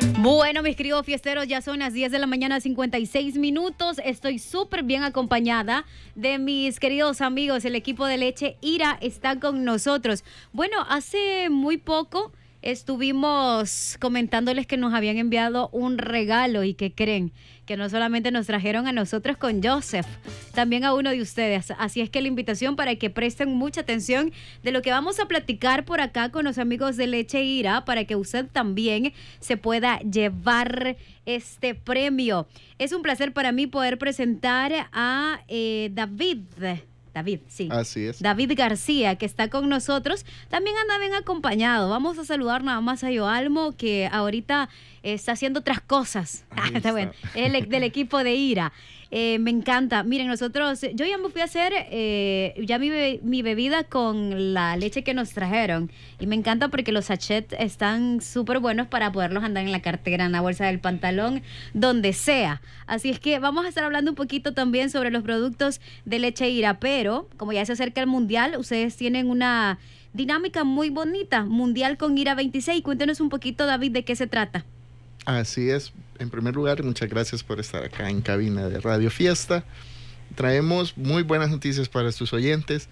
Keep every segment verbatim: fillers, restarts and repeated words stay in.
Bueno, mis queridos fiesteros, ya son las diez de la mañana, cincuenta y seis minutos. Estoy súper bien acompañada de mis queridos amigos. El equipo de Leche Ira está con nosotros. Bueno, hace muy poco estuvimos comentándoles que nos habían enviado un regalo y que creen que no solamente nos trajeron a nosotros con Joseph, también a uno de ustedes. Así es que la invitación para que presten mucha atención de lo que vamos a platicar por acá con los amigos de Leche Ira, para que usted también se pueda llevar este premio. Es un placer para mí poder presentar a eh, David. David, sí. Así es. David García, que está con nosotros. También anda bien acompañado. Vamos a saludar nada más a Yoalmo, que ahorita está haciendo otras cosas. Ah, está bueno. El del equipo de Ira. Eh, me encanta. Miren, nosotros, yo ya me fui a hacer eh, ya mi, be- mi bebida con la leche que nos trajeron. Y me encanta porque los sachets están súper buenos para poderlos andar en la cartera, en la bolsa del pantalón, donde sea. Así es que vamos a estar hablando un poquito también sobre los productos de Leche Ira. Pero, como ya se acerca el Mundial, ustedes tienen una dinámica muy bonita. Mundial con Ira veintiséis. Cuéntenos un poquito, David, de qué se trata. Así es. En primer lugar, muchas gracias por estar acá en cabina de Radio Fiesta. Traemos muy buenas noticias para sus oyentes.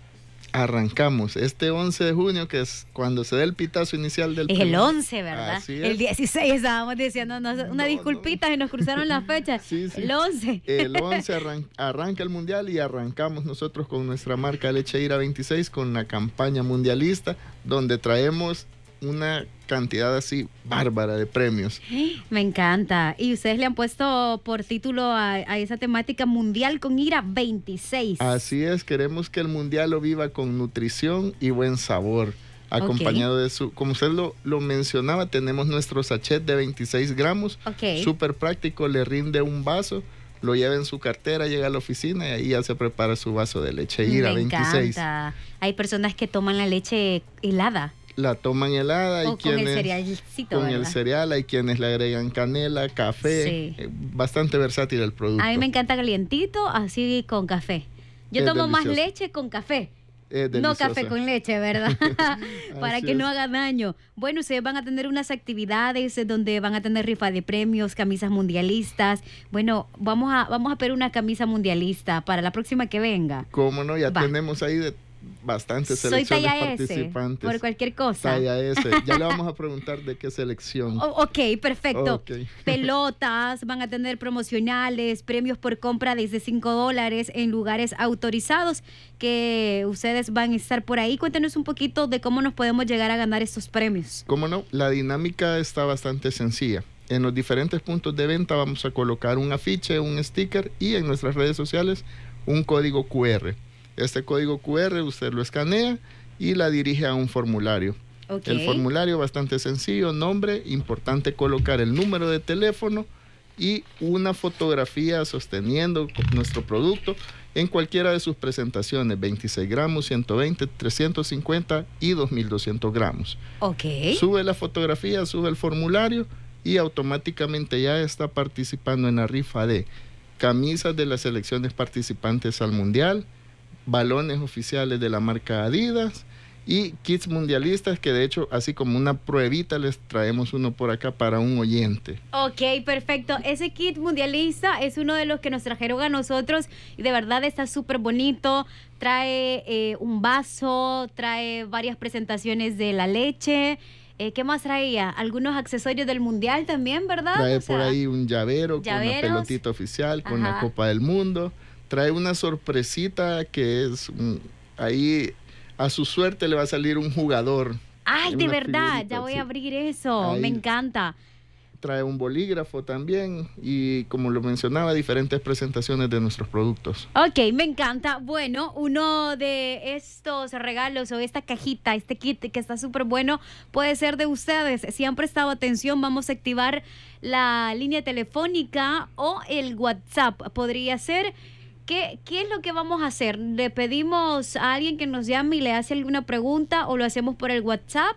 Arrancamos este once de junio, que es cuando se da el pitazo inicial del Es primer... el once, ¿verdad? Así es. El dieciséis estábamos diciendo, no, una No, disculpita, no. y nos cruzaron las fechas. Sí, sí. El once. El once arran- arranca el Mundial y arrancamos nosotros con nuestra marca Leche Ira veintiséis con la campaña mundialista, donde traemos una cantidad así bárbara de premios. Me encanta. Y ustedes le han puesto por título a, a esa temática Mundial con Ira veintiséis. Así es, queremos que el Mundial lo viva con nutrición y buen sabor, acompañado Okay. de su, como usted lo, lo mencionaba, tenemos nuestro sachet de veintiséis gramos, Ok. súper práctico, le rinde un vaso, lo lleva en su cartera, llega a la oficina y ahí ya se prepara su vaso de leche Ira Me veintiséis. encanta. Hay personas que toman la leche helada. La toman helada, hay O con el quienes cerealcito, con ¿verdad? el cereal, hay quienes le agregan canela, café, Sí. eh, bastante versátil el producto. A mí me encanta calientito, así con café. Yo Es tomo más delicioso. leche con café. Es No deliciosa. café con leche, ¿verdad? Para Así que no es. haga daño. Bueno, ustedes van a tener unas actividades eh, donde van a tener rifa de premios, camisas mundialistas. Bueno, vamos a vamos a pedir una camisa mundialista para la próxima que venga. Cómo no, ya Va. tenemos ahí de bastantes Soy selecciones talla S, participantes. por cualquier cosa. Talla S. Ya le vamos a preguntar de qué selección. O- ok, perfecto. Ok. Pelotas, van a tener promocionales, premios por compra desde cinco dólares en lugares autorizados que ustedes van a estar por ahí. Cuéntenos un poquito de cómo nos podemos llegar a ganar estos premios. Cómo no, la dinámica está bastante sencilla. En los diferentes puntos de venta vamos a colocar un afiche, un sticker y en nuestras redes sociales un código cu erre. Este código cu erre usted lo escanea y la dirige a un formulario. Ok. El formulario bastante sencillo, nombre, importante colocar el número de teléfono y una fotografía sosteniendo nuestro producto en cualquiera de sus presentaciones, veintiséis gramos, ciento veinte, trescientos cincuenta y dos mil doscientos gramos. Ok. Sube la fotografía, sube el formulario y automáticamente ya está participando en la rifa de camisas de las selecciones participantes al Mundial, balones oficiales de la marca Adidas y kits mundialistas, que de hecho, así como una pruebita, les traemos uno por acá para un oyente. Ok, perfecto. Ese kit mundialista es uno de los que nos trajeron a nosotros y de verdad está súper bonito. Trae eh, un vaso, trae varias presentaciones de la leche. Eh, ¿Qué más traía? Algunos accesorios del mundial también, ¿verdad? Trae O sea, por ahí un llavero con la llaveros. pelotita oficial, con Ajá. la Copa del Mundo. Trae una sorpresita que es un- ahí a su suerte le va a salir un jugador. Ay, en de una verdad, figurita, ya voy sí. a abrir eso. Ahí. Me encanta. Trae un bolígrafo también y, como lo mencionaba, diferentes presentaciones de nuestros productos. Ok, me encanta. Bueno, uno de estos regalos o esta cajita, este kit que está súper bueno, puede ser de ustedes. Si han prestado atención, vamos a activar la línea telefónica o el WhatsApp. Podría ser. ¿Qué, ¿Qué es lo que vamos a hacer? ¿Le pedimos a alguien que nos llame y le hace alguna pregunta o lo hacemos por el WhatsApp?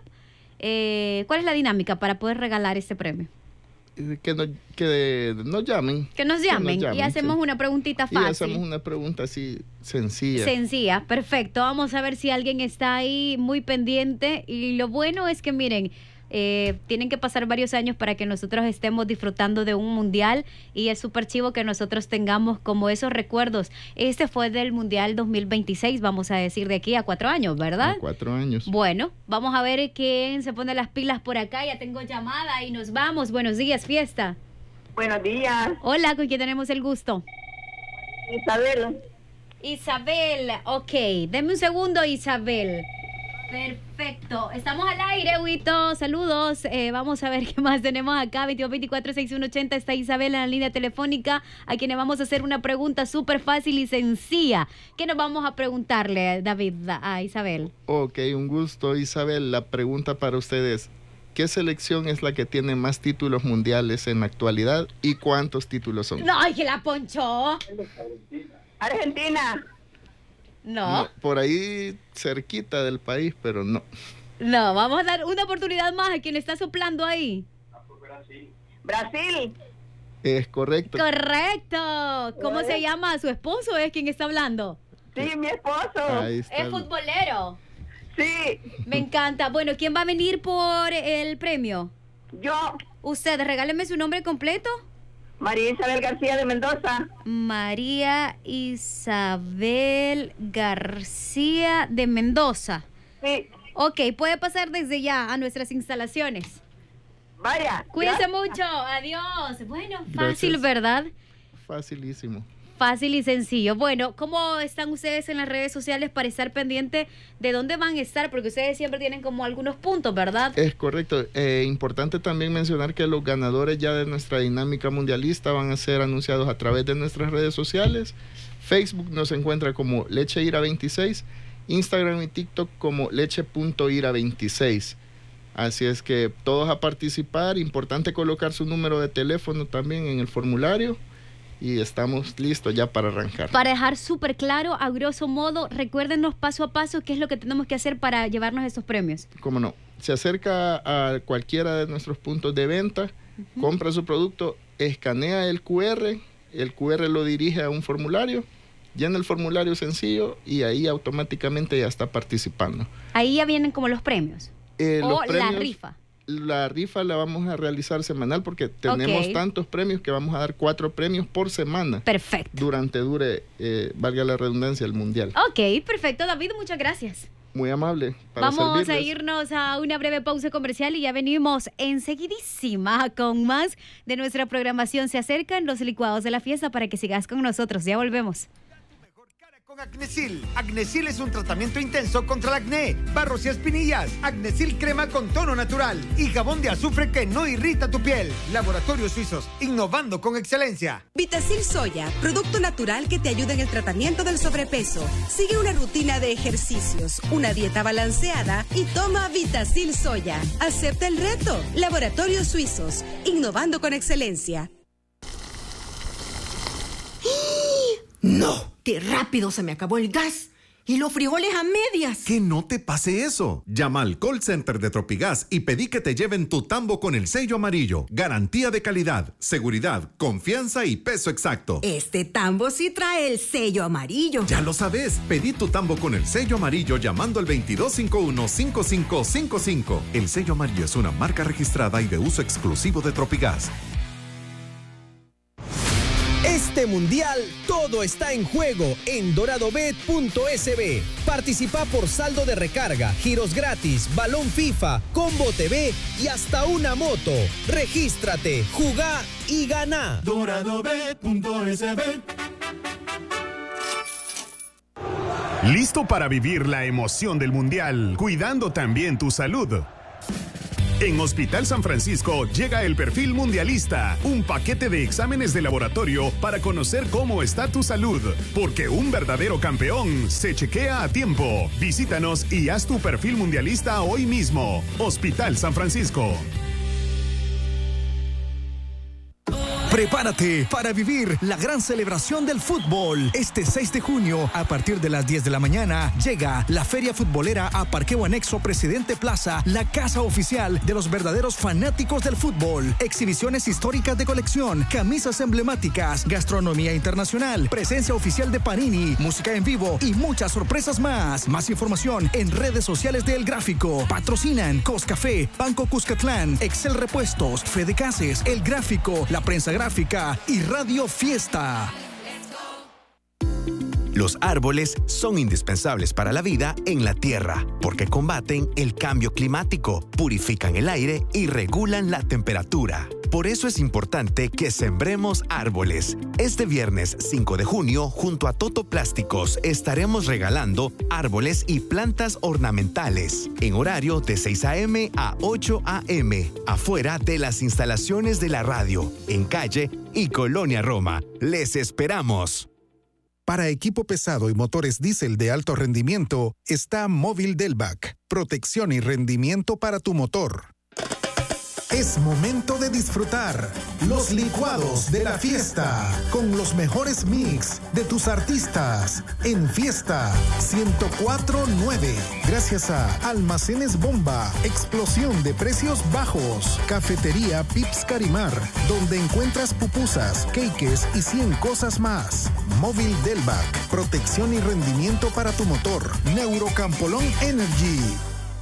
Eh, ¿Cuál es la dinámica para poder regalar este premio? Eh, Que nos, que nos llamen. Que nos llamen, llamen, y hacemos sí. una preguntita Y fácil. hacemos una pregunta así sencilla. Sencilla, perfecto. Vamos a ver si alguien está ahí muy pendiente. Y lo bueno es que, miren, Eh, tienen que pasar varios años para que nosotros estemos disfrutando de un mundial y es súper chivo que nosotros tengamos como esos recuerdos. Este fue del Mundial dos mil veintiséis, vamos a decir, de aquí a cuatro años, ¿verdad? A cuatro años. Bueno, vamos a ver quién se pone las pilas por acá. Ya tengo llamada y nos vamos. Buenos días, fiesta. Buenos días. Hola, ¿con quién tenemos el gusto? Isabel. Isabel, ok. Deme un segundo, Isabel. Perfecto. Estamos al aire, Huito. Saludos. Eh, vamos a ver qué más tenemos acá. veintidós veinticuatro sesenta y uno ochenta. Está Isabel en la línea telefónica, a quienes vamos a hacer una pregunta súper fácil y sencilla. ¿Qué nos vamos a preguntarle, David, a Isabel? Ok, un gusto, Isabel. La pregunta para ustedes: ¿qué selección es la que tiene más títulos mundiales en la actualidad y cuántos títulos son? ¡No, ay, que la ponchó! Argentina. No. No, por ahí cerquita del país, pero no. No, vamos a dar una oportunidad más a quien está soplando ahí. Brasil. Es correcto. Correcto. ¿Cómo se llama? ¿Su esposo es quien está hablando? Sí, mi esposo. Ahí está. Es futbolero. Sí, Me encanta. Bueno, ¿quién va a venir por el premio? yo, Usted, regáleme su nombre completo. María Isabel García de Mendoza. María Isabel García de Mendoza. Sí, Ok, puede pasar desde ya a nuestras instalaciones. vaya. Cuídense gracias. mucho. Adiós. Bueno, fácil, Gracias. ¿verdad? Facilísimo. Fácil y sencillo. Bueno, ¿cómo están ustedes en las redes sociales para estar pendiente de dónde van a estar? Porque ustedes siempre tienen como algunos puntos, ¿verdad? Es correcto. Eh, importante también mencionar que los ganadores ya de nuestra dinámica mundialista van a ser anunciados a través de nuestras redes sociales. Facebook nos encuentra como lecheira veintiséis, Instagram y TikTok como leche punto ira veintiséis. Así es que todos a participar. Importante colocar su número de teléfono también en el formulario. Y estamos listos ya para arrancar. Para dejar súper claro, a grosso modo, recuérdenos paso a paso qué es lo que tenemos que hacer para llevarnos estos premios. Cómo no. Se acerca a cualquiera de nuestros puntos de venta, uh-huh. compra su producto, escanea el cu erre, el cu erre lo dirige a un formulario, llena el formulario sencillo y ahí automáticamente ya está participando. Ahí ya vienen como los premios. Eh, o los premios, la rifa. La rifa la vamos a realizar semanal porque tenemos Okay. tantos premios que vamos a dar cuatro premios por semana. Perfecto. Durante dure, eh, valga la redundancia, el mundial. Ok, perfecto, David, muchas gracias. Muy amable. Para Vamos servirles. a irnos a una breve pausa comercial y ya venimos enseguidísima con más de nuestra programación. Se acercan los licuados de la fiesta para que sigas con nosotros. Ya volvemos. Con Acnesil. Acnesil es un tratamiento intenso contra el acné, barros y espinillas. Acnesil crema con tono natural y jabón de azufre que no irrita tu piel. Laboratorios Suizos, innovando con excelencia. Vitacil Soya, producto natural que te ayuda en el tratamiento del sobrepeso. Sigue una rutina de ejercicios, una dieta balanceada y toma Vitacil Soya. Acepta el reto. Laboratorios Suizos, innovando con excelencia. ¡No! ¡Qué rápido se me acabó el gas! ¡Y los frijoles a medias! Que no te pase eso. Llama al call center de Tropigas y pedí que te lleven tu tambo con el sello amarillo. Garantía de calidad, seguridad, confianza y peso exacto. Este tambo sí trae el sello amarillo. Ya lo sabes. Pedí tu tambo con el sello amarillo llamando al veintidós cincuenta y uno, cincuenta y cinco cincuenta y cinco. El sello amarillo es una marca registrada y de uso exclusivo de Tropigas. Este mundial todo está en juego en doradobet punto es be. Participa por saldo de recarga, giros gratis, balón FIFA, combo T V y hasta una moto. Regístrate, jugá y ganá. doradobet punto es be. ¿Listo para vivir la emoción del mundial, cuidando también tu salud? En Hospital San Francisco llega el Perfil Mundialista, un paquete de exámenes de laboratorio para conocer cómo está tu salud, porque un verdadero campeón se chequea a tiempo. Visítanos y haz tu Perfil Mundialista hoy mismo. Hospital San Francisco. Prepárate para vivir la gran celebración del fútbol. Este seis de junio, a partir de las diez de la mañana, llega la Feria Futbolera a Parqueo Anexo Presidente Plaza, la casa oficial de los verdaderos fanáticos del fútbol. Exhibiciones históricas de colección, camisas emblemáticas, gastronomía internacional, presencia oficial de Panini, música en vivo y muchas sorpresas más. Más información en redes sociales de El Gráfico. Patrocinan Coscafé, Banco Cuscatlán, Excel Repuestos, Fede Cases, El Gráfico, La Prensa Gráfica y Radio Fiesta. Los árboles son indispensables para la vida en la Tierra porque combaten el cambio climático, purifican el aire y regulan la temperatura. Por eso es importante que sembremos árboles. Este viernes cinco de junio, junto a Toto Plásticos, estaremos regalando árboles y plantas ornamentales en horario de seis a eme a ocho a eme, afuera de las instalaciones de la radio, en calle y Colonia Roma. ¡Les esperamos! Para equipo pesado y motores diésel de alto rendimiento, está Móvil Delvac. Protección y rendimiento para tu motor. Es momento de disfrutar los licuados de la fiesta con los mejores mix de tus artistas en Fiesta ciento cuatro punto nueve. Gracias a Almacenes Bomba, explosión de precios bajos. Cafetería Pips Carimar, donde encuentras pupusas, cakes y cien cosas más. Móvil Delvac, protección y rendimiento para tu motor. Neurocampolón Energy.